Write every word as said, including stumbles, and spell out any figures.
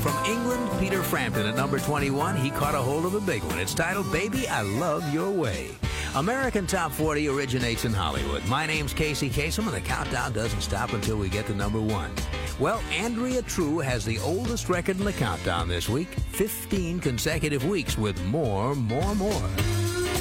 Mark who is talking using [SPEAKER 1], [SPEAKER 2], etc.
[SPEAKER 1] From England, Peter Frampton at number twenty-one. He caught a hold of a big one. It's titled Baby, I Love Your Way. American Top forty originates in Hollywood. My name's Casey Kasem, and the countdown doesn't stop until we get to number one. Well, Andrea True has the oldest record in the countdown this week, fifteen consecutive weeks with More, More, More.